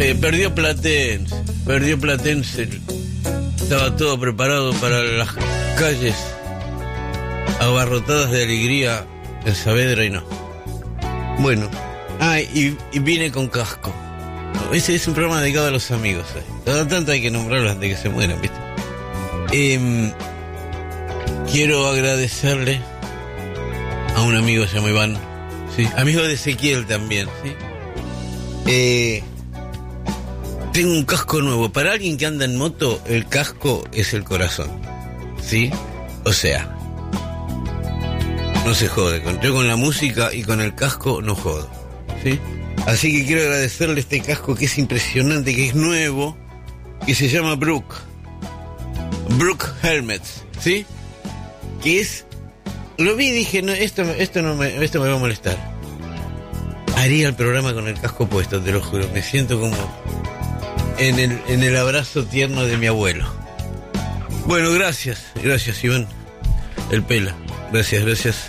Perdió Platense. Estaba todo preparado para las calles abarrotadas de alegría en Saavedra y no. Bueno, y vine con casco. Ese es un programa dedicado a los amigos. Cada tanto hay que nombrarlos antes de que se mueran, ¿viste? Quiero agradecerle a un amigo que se llama Iván, ¿sí? Amigo de Ezequiel también, ¿sí? Tengo un casco nuevo. Para alguien que anda en moto, el casco es el corazón, ¿sí? O sea, no se jode. Yo con la música y con el casco no jodo, ¿sí? Así que quiero agradecerle este casco que es impresionante, que es nuevo, que se llama Brook Helmets, ¿sí? Que es... Lo vi y dije, no, esto me va a molestar. Haría el programa con el casco puesto, te lo juro. Me siento como en el abrazo tierno de mi abuelo. Bueno, gracias Iván. El pela. Gracias.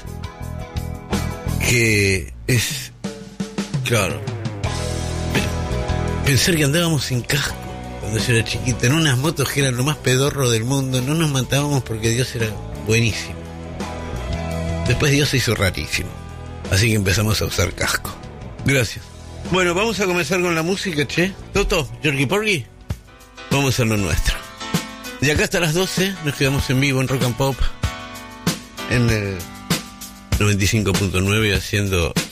Que es... Claro. Pensar que andábamos sin casco cuando yo era chiquita, en unas motos que eran lo más pedorro del mundo. No nos matábamos porque Dios era buenísimo. Después Dios se hizo rarísimo. Así que empezamos a usar casco. Gracias. Bueno, vamos a comenzar con la música, che. Toto, Yorkie Porgy. Vamos a hacer lo nuestro. De acá hasta las 12 nos quedamos en vivo en Rock and Pop, en el 95.9, haciendo